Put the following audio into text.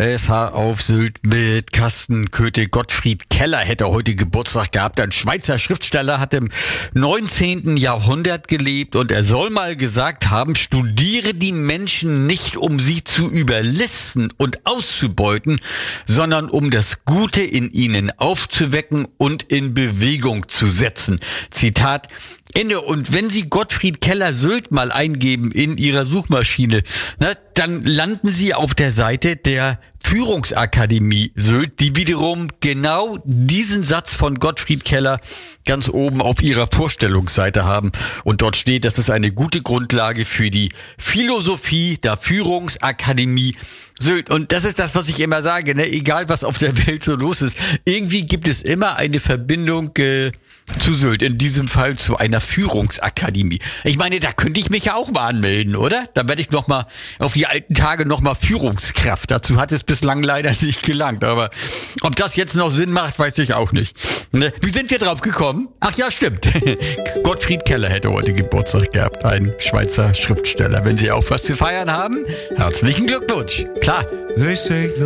SH auf Sylt mit Carsten Köthe. Gottfried Keller hätte heute Geburtstag gehabt. Ein Schweizer Schriftsteller hat im 19. Jahrhundert gelebt und er soll mal gesagt haben, studiere die Menschen nicht, um sie zu überlisten und auszubeuten, sondern um das Gute in ihnen aufzuwecken und in Bewegung zu setzen. Zitat Ende. Und wenn Sie Gottfried Keller Sylt mal eingeben in Ihrer Suchmaschine, dann landen Sie auf der Seite der Führungsakademie Sylt, die wiederum genau diesen Satz von Gottfried Keller ganz oben auf ihrer Vorstellungsseite haben. Und dort steht, das ist eine gute Grundlage für die Philosophie der Führungsakademie Sylt. Und das ist das, was ich immer sage, egal was auf der Welt so los ist. Irgendwie gibt es immer eine Verbindung zu Sylt, in diesem Fall zu einer Führungsakademie. Ich meine, da könnte ich mich ja auch mal anmelden, oder? Da werde ich nochmal auf die alten Tage nochmal Führungskraft. Dazu hat es bislang leider nicht gelangt. Aber ob das jetzt noch Sinn macht, weiß ich auch nicht. Wie sind wir drauf gekommen? Ach ja, stimmt. Gottfried Keller hätte heute Geburtstag gehabt, ein Schweizer Schriftsteller. Wenn Sie auch was zu feiern haben, herzlichen Glückwunsch. Klar.